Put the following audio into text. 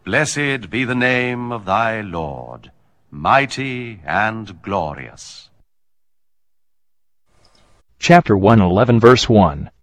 Blessed be the name of thy Lord, mighty and glorious. Chapter 111, verse 1.